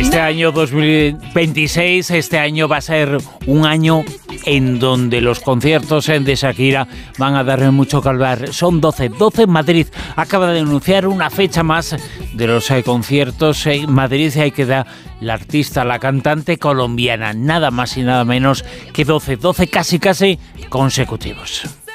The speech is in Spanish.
Este año 2026, este año va a ser un año en donde los conciertos de Shakira van a dar mucho que hablar. Son 12 en Madrid. Acaba de anunciar una fecha más de los conciertos en Madrid y ahí queda la artista, la cantante colombiana. Nada más y nada menos que 12 casi consecutivos.